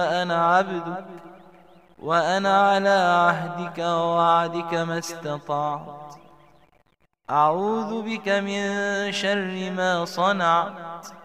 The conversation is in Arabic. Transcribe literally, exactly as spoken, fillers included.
أنا عبدك وأنا على عهدك ووعدك ما استطعت. أعوذ بك من شر ما صنعت.